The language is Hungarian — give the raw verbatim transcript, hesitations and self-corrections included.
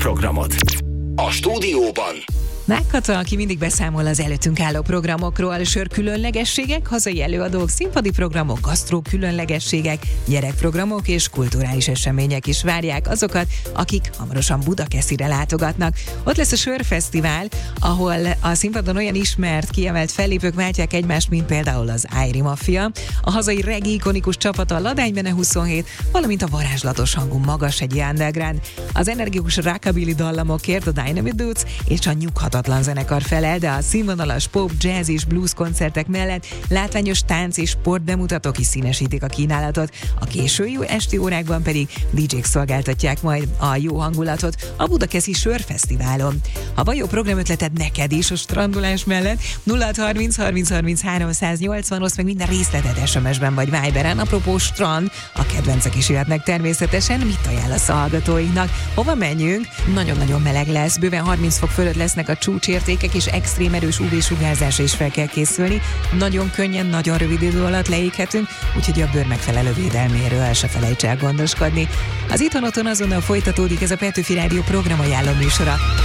programot. A stúdióban Nákata, aki mindig beszámol az előttünk álló programokról, sör különlegességek, hazai előadók, színpadi programok, gasztró különlegességek, gyerekprogramok és kulturális események is várják azokat, akik hamarosan Budakeszire látogatnak. Ott lesz a Sörfesztivál, ahol a színpadon olyan ismert, kiemelt fellépők váltják egymást, mint például az Airy Mafia, a hazai reggae ikonikus csapata a Ladánybene huszonhét, valamint a varázslatos hangú Magashegyi Underground. Az energikus rockabilly dallamokért a Dynamite Dudes és a nyughatatlan zenekar felel, de a színvonalas pop, jazz és blues koncertek mellett látványos tánc és sport bemutatók is színesítik a kínálatot. A késői esti órákban pedig dé jék szolgáltatják majd a jó hangulatot a Budakeszi Sörfesztiválon. Ha van jó programötleted neked is a strandolás mellett, nulla harminc harminc harminc háromszáznyolcvan, oszd meg minden részletet es em es-ben vagy Viberen. Apropó strand, a kedvencek is jöhetnek természetesen. Mit ajánlasz a hallgatóinknak? Hova menjünk? Nagyon-nagyon meleg lesz, bőven harminc fok fölött lesznek a csúcsértékek, és extrém erős ú vé-sugárzásra is fel kell készülni. Nagyon könnyen, nagyon rövid idő alatt leéghetünk, úgyhogy a bőr megfelelő védelméről el se felejts el gondoskodni. Az Itthon Otthon azonnal folytatódik ez a Petőfi Rádió programajánló műsora.